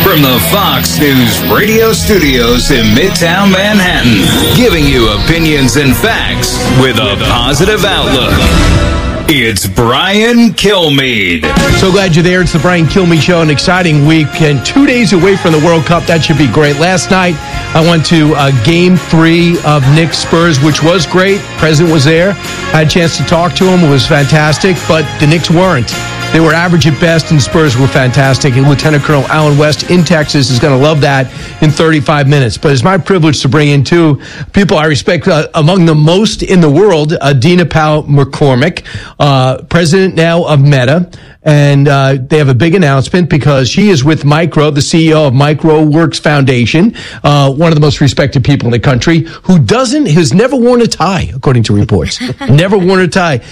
From the Fox News radio studios in Midtown Manhattan, giving you opinions and facts with a positive outlook. It's Brian Kilmeade. So glad you're there. It's the Brian Kilmeade Show. An exciting week and 2 days away from the World Cup. That should be great. Last night, I went to Game 3 of Knicks Spurs, which was great. President was there. I had a chance to talk to him. It was fantastic, but the Knicks weren't. They were average at best, and the Spurs were fantastic. And Lieutenant Colonel Alan West in Texas is going to love that in 35 minutes. But it's my privilege to bring in two people I respect among the most in the world, Adina Powell McCormick, president now of Meta. And they have a big announcement because she is with Micro, the CEO of MicroWorks Foundation, one of the most respected people in the country, who's never worn a tie, according to reports. Never worn a tie.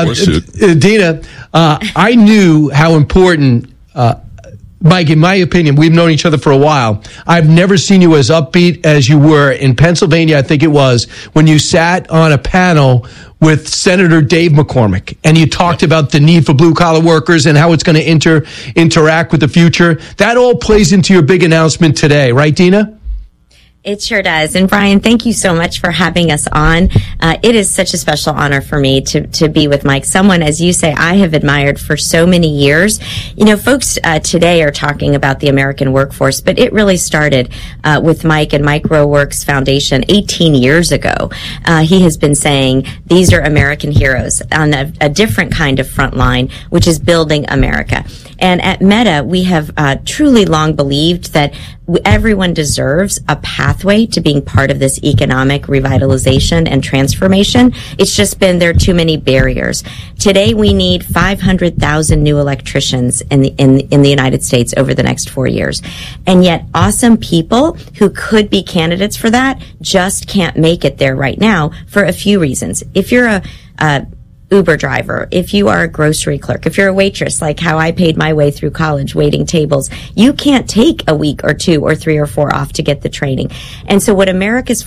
Adina, I knew how important, Mike, in my opinion, we've known each other for a while. I've never seen you as upbeat as you were in Pennsylvania, I think it was, when you sat on a panel with Senator Dave McCormick, and you talked about the need for blue-collar workers and how it's going to interact with the future. That all plays into your big announcement today, right, Dina? It sure does. And Brian, thank you so much for having us on. It is such a special honor for me to be with Mike, someone, as you say, I have admired for so many years. You know, folks today are talking about the American workforce, but it really started with Mike and MicroWorks Foundation 18 years ago. He has been saying these are American heroes on a different kind of front line, which is building America. And at Meta, we have truly long believed that everyone deserves a pathway to being part of this economic revitalization and transformation. It's just been there are too many barriers. Today, we need 500,000 new electricians in the United States over the next 4 years. And yet, awesome people who could be candidates for that just can't make it there right now for a few reasons. If you're a Uber driver, if you are a grocery clerk, if you're a waitress, like how I paid my way through college waiting tables, you can't take a week or 2 or 3 or 4 off to get the training. And so what America's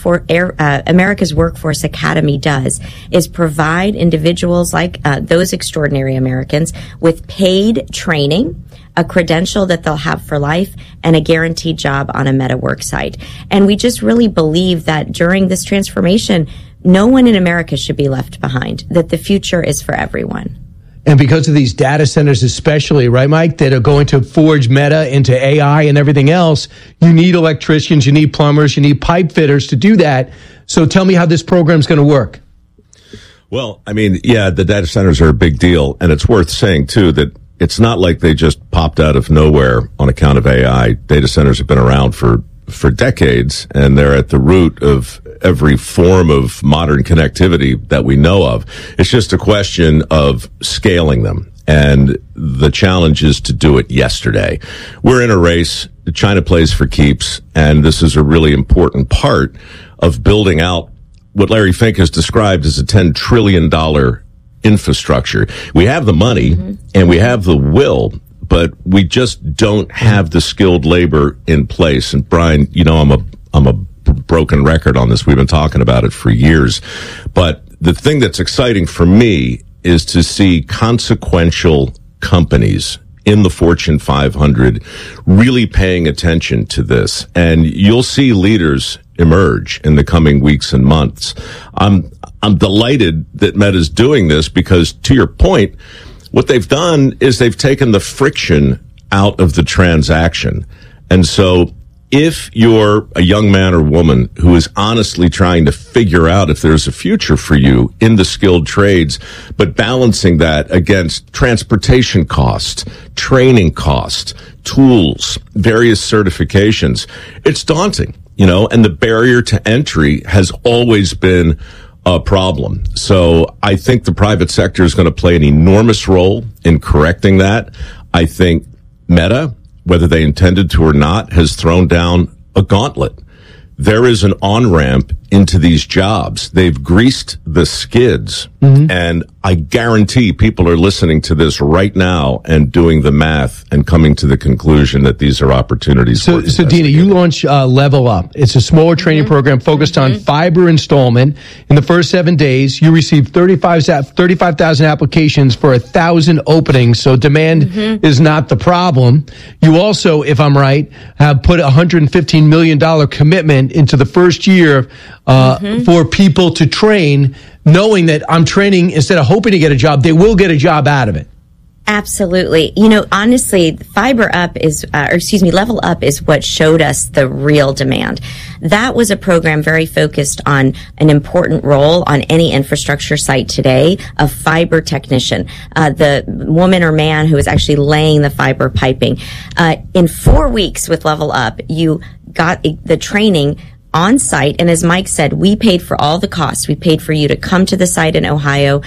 Workforce Academy does is provide individuals like those extraordinary Americans with paid training, a credential that they'll have for life, and a guaranteed job on a Meta work site. And we just really believe that during this transformation, no one in America should be left behind, that the future is for everyone. And because of these data centers especially, right, Mike, that are going to forge Meta into AI and everything else, you need electricians, you need plumbers, you need pipe fitters to do that. So tell me how this program's going to work. Well, I mean, yeah, the data centers are a big deal. And it's worth saying, too, that it's not like they just popped out of nowhere on account of AI. Data centers have been around for decades, and they're at the root of every form of modern connectivity that we know of. It's just a question of scaling them, and the challenge is to do it yesterday. We're in a race. China plays for keeps, and this is a really important part of building out what Larry Fink has described as a $10 trillion infrastructure. We have the money, and we have the will, but we just don't have the skilled labor in place. And Brian, you know, I'm a broken record on this. We've been talking about it for years. But the thing that's exciting for me is to see consequential companies in the Fortune 500 really paying attention to this. And you'll see leaders emerge in the coming weeks and months. I'm delighted that Meta's doing this because, to your point, what they've done is they've taken the friction out of the transaction. And so if you're a young man or woman who is honestly trying to figure out if there's a future for you in the skilled trades, but balancing that against transportation costs, training costs, tools, various certifications, it's daunting, you know, and the barrier to entry has always been a problem. So I think the private sector is going to play an enormous role in correcting that. I think Meta, whether they intended to or not, has thrown down a gauntlet. There is an on-ramp into these jobs. They've greased the skids. And I guarantee people are listening to this right now and doing the math and coming to the conclusion that these are opportunities. So Dina, you launch Level Up. It's a smaller training program focused on fiber installment. In the first 7 days, you received 35,000 applications for 1,000 openings. So demand is not the problem. You also, if I'm right, have put $115 million commitment into the first year for people to train, knowing that I'm training instead of hoping to get a job, they will get a job out of it. Absolutely. You know, honestly, Level Up is what showed us the real demand. That was a program very focused on an important role on any infrastructure site today, a fiber technician, the woman or man who is actually laying the fiber piping. In 4 weeks with Level Up, you got the training on site, and as Mike said, we paid for all the costs. We paid for you to come to the site in Ohio.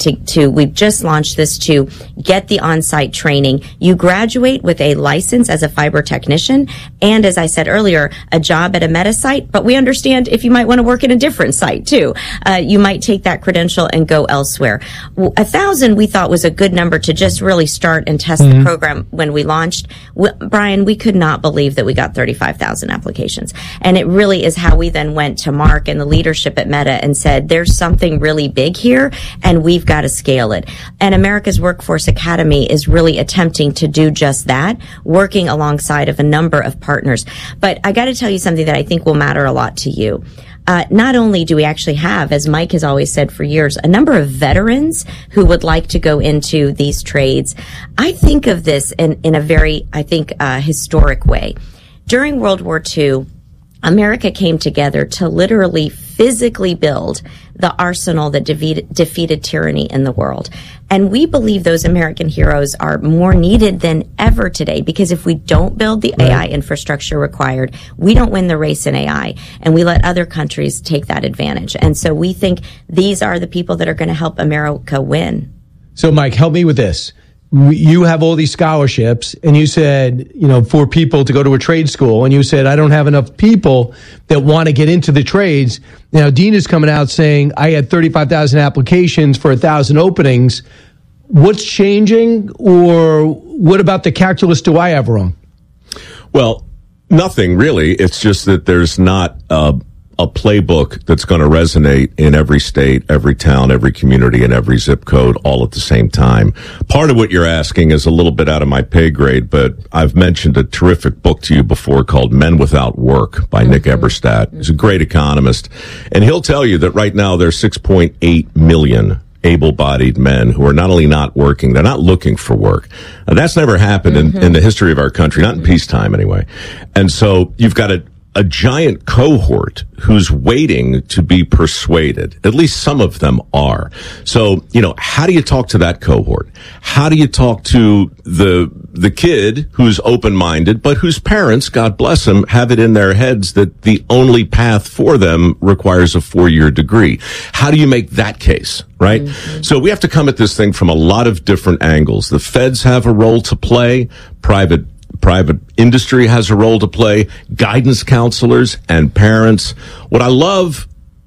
We've just launched this to get the on-site training. You graduate with a license as a fiber technician, and as I said earlier, a job at a Meta site. But we understand if you might want to work in a different site too, you might take that credential and go elsewhere. 1,000 we thought was a good number to just really start and test the program when we launched. Brian, we could not believe that we got 35,000 applications, and it really is how we then went to Mark and the leadership at Meta and said, there's something really big here and we've got to scale it. And America's Workforce Academy is really attempting to do just that, working alongside of a number of partners. But I got to tell you something that I think will matter a lot to you. Not only do we actually have, as Mike has always said for years, a number of veterans who would like to go into these trades. I think of this in a very, historic way. During World War II, America came together to literally physically build the arsenal that defeated tyranny in the world. And we believe those American heroes are more needed than ever today, because if we don't build the AI infrastructure required, we don't win the race in AI, and we let other countries take that advantage. And so we think these are the people that are going to help America win. So Mike, help me with this. You have all these scholarships, and you said, for people to go to a trade school, and you said, I don't have enough people that want to get into the trades. Now, Dina's coming out saying, I had 35,000 applications for 1,000 openings. What's changing, or what about the calculus do I have wrong? Well, nothing really. It's just that there's not a playbook that's going to resonate in every state, every town, every community, and every zip code all at the same time. Part of what you're asking is a little bit out of my pay grade, but I've mentioned a terrific book to you before called Men Without Work by Nick Eberstadt. He's a great economist, and he'll tell you that right now there's 6.8 million able-bodied men who are not only not working, they're not looking for work. Now, that's never happened in the history of our country, not in peacetime anyway. And so you've got a giant cohort who's waiting to be persuaded. At least some of them are. So, how do you talk to that cohort? How do you talk to the kid who's open-minded, but whose parents, God bless them, have it in their heads that the only path for them requires a 4-year degree? How do you make that case, right? So we have to come at this thing from a lot of different angles. The feds have a role to play. Private industry has a role to play, guidance counselors and parents. What I love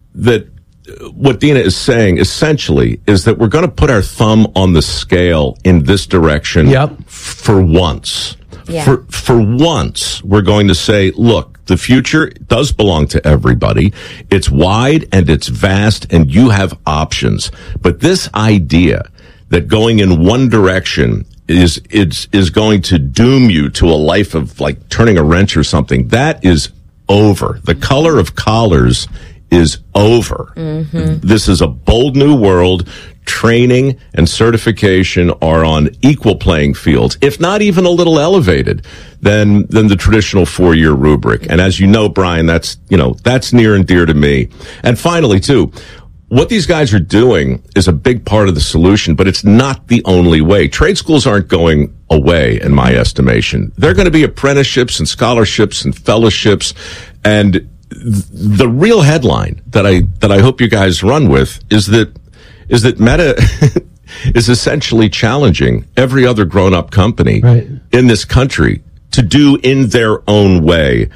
what Dina is saying essentially is that we're going to put our thumb on the scale in this direction for once. Yeah. For once, we're going to say, look, the future does belong to everybody. It's wide and it's vast and you have options. But this idea that going in one direction is going to doom you to a life of like turning a wrench or something, that is over. The color of collars is over. This is a bold new world. Training and certification are on equal playing fields, if not even a little elevated than the traditional 4-year rubric. And as you know, Brian, that's near and dear to me. And finally, too, what these guys are doing is a big part of the solution, but it's not the only way. Trade schools aren't going away, in my estimation. They're going to be apprenticeships and scholarships and fellowships. And the real headline that I hope you guys run with is that Meta is essentially challenging every other grown-up company in this country to do in their own way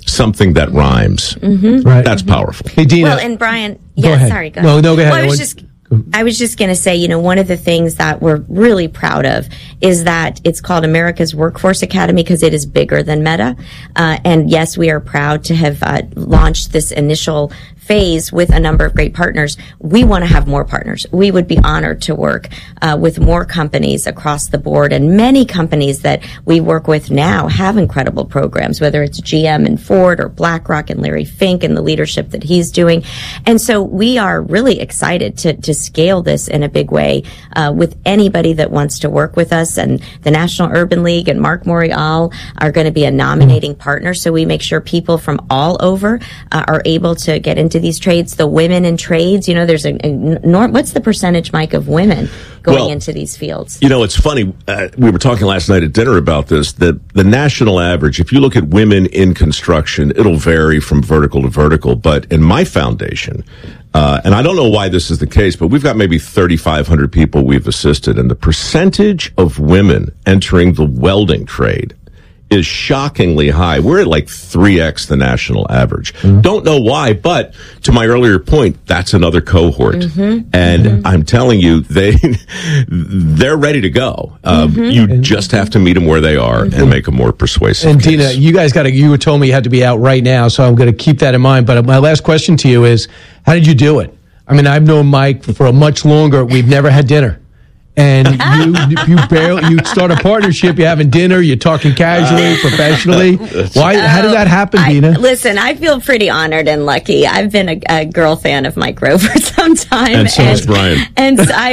something that rhymes. Right. That's powerful. Hey, Dina. Well, and Brian, Go ahead. sorry, go ahead. No, go ahead. Well, I was just going to say, one of the things that we're really proud of is that it's called America's Workforce Academy because it is bigger than Meta. And yes, we are proud to have launched this initial phase with a number of great partners. We want to have more partners. We would be honored to work with more companies across the board, and many companies that we work with now have incredible programs, whether it's GM and Ford or BlackRock and Larry Fink and the leadership that he's doing. And so we are really excited to scale this in a big way with anybody that wants to work with us. And the National Urban League and Mark Morial are going to be a nominating partner, so we make sure people from all over are able to get into these trades. The women in trades, there's what's the percentage, Mike, of women going into these fields? It's funny. We were talking last night at dinner about this, that the national average, if you look at women in construction, it'll vary from vertical to vertical. But in my foundation, and I don't know why this is the case, but we've got maybe 3,500 people we've assisted, and the percentage of women entering the welding trade is shockingly high. We're at like 3x the national average. Don't know why, but to my earlier point, that's another cohort. And I'm telling you, they're ready to go. You just have to meet them where they are and make them more persuasive. And case. Dina, you guys you were told me you had to be out right now, so I'm going to keep that in mind. But my last question to you is, how did you do it? I mean, I've known Mike for much longer. We've never had dinner. And you start a partnership, you're having dinner, you're talking casually, professionally. How did that happen, Dina? Listen, I feel pretty honored and lucky. I've been a girl fan of Mike Rowe for some time. And so is Brian. And I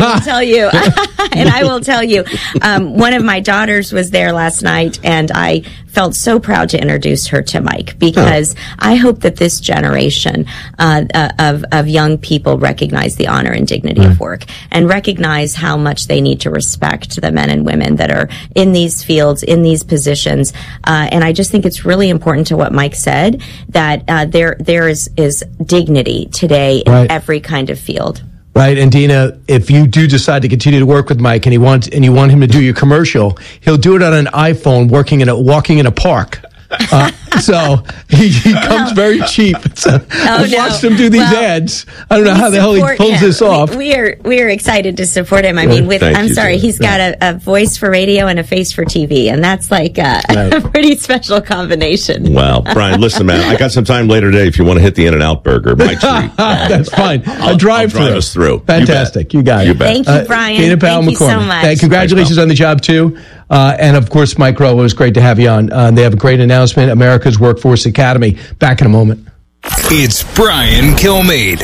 will tell you, one of my daughters was there last night, and I felt so proud to introduce her to Mike, because I hope that this generation of young people recognize the honor and dignity of work, and recognize how much they need to respect the men and women that are in these fields, in these positions. And I just think it's really important to what Mike said, that there is dignity today in every kind of field. Right, and Dina, if you do decide to continue to work with Mike and you want him to do your commercial, he'll do it on an iPhone walking in a park. So he comes very cheap. So I've watched him do these ads. I don't know how the hell he pulls this off. We are excited to support him. I mean, he's got a voice for radio and a face for TV, and that's like a pretty special combination. Wow, Brian, listen, man, I got some time later today if you want to hit the In-N-Out burger. My treat. That's fine. I'll drive us through. Fantastic. You got it. Thank you, Brian. Dina Thank you so much. Congratulations on the job, too. And of course, Mike Rowe, it was great to have you on. They have a great announcement, America's Workforce Academy. Back in a moment. It's Brian Kilmeade.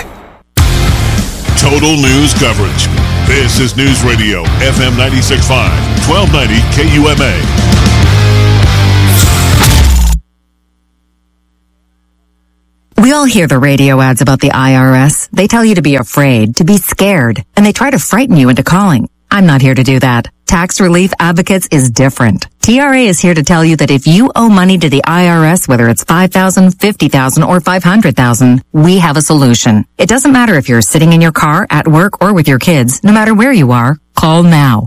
Total news coverage. This is News Radio, FM 96.5, 1290 KUMA. We all hear the radio ads about the IRS. They tell you to be afraid, to be scared, and they try to frighten you into calling. I'm not here to do that. Tax Relief Advocates is different. TRA is here to tell you that if you owe money to the IRS, whether it's $5,000, $50,000, or $500,000, we have a solution. It doesn't matter if you're sitting in your car, at work, or with your kids. No matter where you are, call now.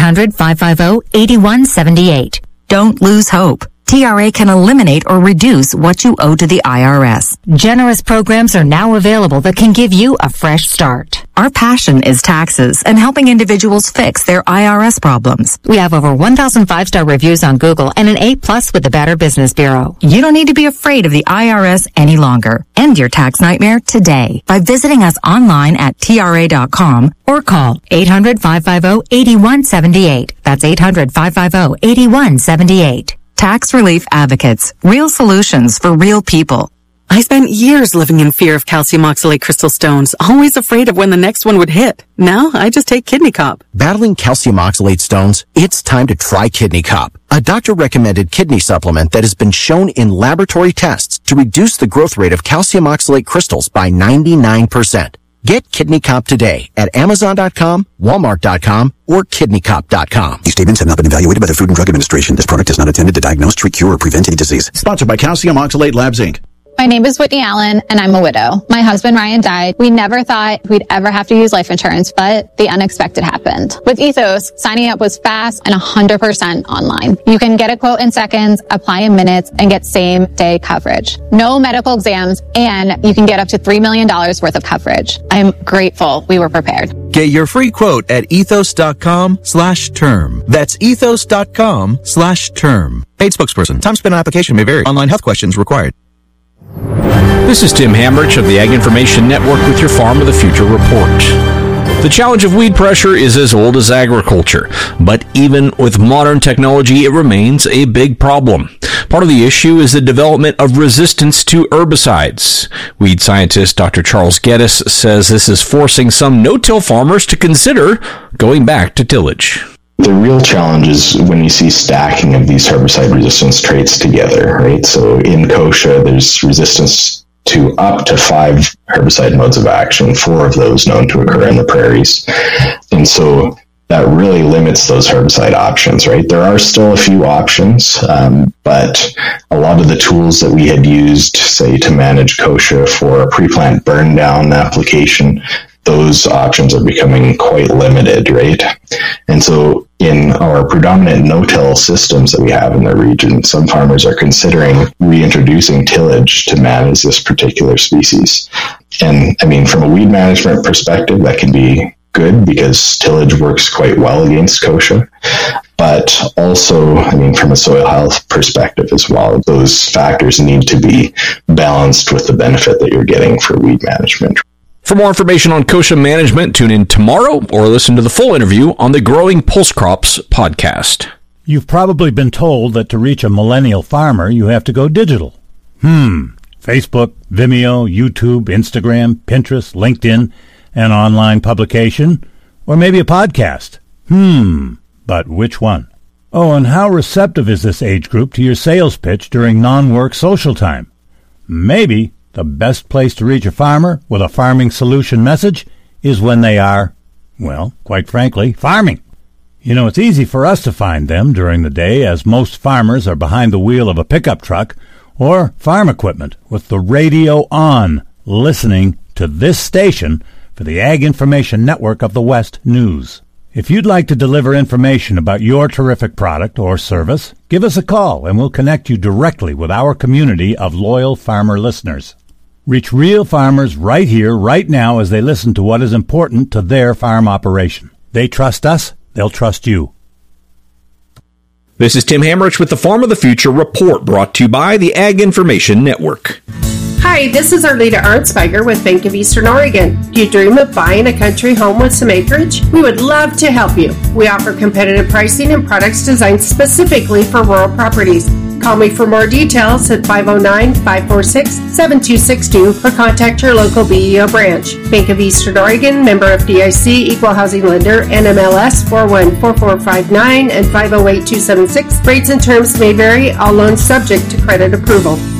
800-550-8178. Don't lose hope. TRA can eliminate or reduce what you owe to the IRS. Generous programs are now available that can give you a fresh start. Our passion is taxes and helping individuals fix their IRS problems. We have over 1,000 5-star reviews on Google and an A+ with the Better Business Bureau. You don't need to be afraid of the IRS any longer. End your tax nightmare today by visiting us online at TRA.com or call 800-550-8178. That's 800-550-8178. Tax Relief Advocates. Real solutions for real people. I spent years living in fear of calcium oxalate crystal stones, always afraid of when the next one would hit. Now, I just take Kidney Cop. Battling calcium oxalate stones? It's time to try Kidney Cop, a doctor-recommended kidney supplement that has been shown in laboratory tests to reduce the growth rate of calcium oxalate crystals by 99%. Get Kidney Cop today at Amazon.com, Walmart.com, or KidneyCop.com. These statements have not been evaluated by the Food and Drug Administration. This product is not intended to diagnose, treat, cure, or prevent any disease. Sponsored by Calcium Oxalate Labs, Inc. My name is Whitney Allen, and I'm a widow. My husband, Ryan, died. We never thought we'd ever have to use life insurance, but the unexpected happened. With Ethos, signing up was fast and 100% online. You can get a quote in seconds, apply in minutes, and get same-day coverage. No medical exams, and you can get up to $3 million worth of coverage. I'm grateful we were prepared. Get your free quote at ethos.com/term. That's ethos.com/term. Paid spokesperson. Time spent on application may vary. Online health questions required. This is Tim Hamrich of the Ag Information Network with your Farm of the Future report. The challenge of weed pressure is as old as agriculture, but even with modern technology, it remains a big problem. Part of the issue is the development of resistance to herbicides. Weed scientist Dr. Charles Geddes says this is forcing some no-till farmers to consider going back to tillage. The real challenge is when you see stacking of these herbicide resistance traits together, right? So in kochia, there's resistance to up to 5 herbicide modes of action, 4 of those known to occur in the prairies. And so that really limits those herbicide options, right? There are still a few options, but a lot of the tools that we had used, say, to manage kochia for a pre-plant burn down application, those options are becoming quite limited, right? And so in our predominant no-till systems that we have in the region, some farmers are considering reintroducing tillage to manage this particular species. And I mean, from a weed management perspective, that can be good because tillage works quite well against kochia. But also, I mean, from a soil health perspective as well, those factors need to be balanced with the benefit that you're getting for weed management. For more information on kochia management, tune in tomorrow or listen to the full interview on the Growing Pulse Crops podcast. You've probably been told that to reach a millennial farmer, you have to go digital. Facebook, Vimeo, YouTube, Instagram, Pinterest, LinkedIn, an online publication, or maybe a podcast. But which one? Oh, and how receptive is this age group to your sales pitch during non-work social time? Maybe the best place to reach a farmer with a farming solution message is when they are, well, quite frankly, farming. You know, it's easy for us to find them during the day as most farmers are behind the wheel of a pickup truck or farm equipment with the radio on, listening to this station for the Ag Information Network of the West News. If you'd like to deliver information about your terrific product or service, give us a call and we'll connect you directly with our community of loyal farmer listeners. Reach real farmers right here, right now, as they listen to what is important to their farm operation. They trust us, they'll trust you. This is Tim Hamrich with the Farm of the Future report, brought to you by the Ag Information Network. Hi, this is Arleta Arnsperger with Bank of Eastern Oregon. Do you dream of buying a country home with some acreage? We would love to help you. We offer competitive pricing and products designed specifically for rural properties. Call me for more details at 509-546-7262 or contact your local BEO branch. Bank of Eastern Oregon, member FDIC, equal housing lender, NMLS 414459 and 508276. Rates and terms may vary, all loans subject to credit approval.